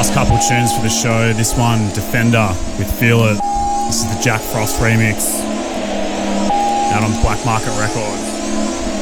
Last couple tunes for the show. This one, Defender with Feel It. This is the Jack Frost remix out on Black Market Records.